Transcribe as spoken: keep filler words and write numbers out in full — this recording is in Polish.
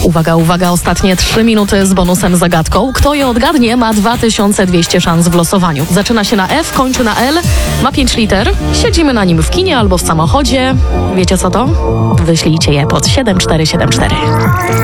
Uwaga, uwaga, ostatnie trzy minuty z bonusem zagadką. Kto je odgadnie, ma dwa tysiące dwieście szans w losowaniu. Zaczyna się na F, kończy na L, ma pięć liter. Siedzimy na nim w kinie albo w samochodzie. Wiecie co to? Wyślijcie je pod siedem cztery siedem cztery.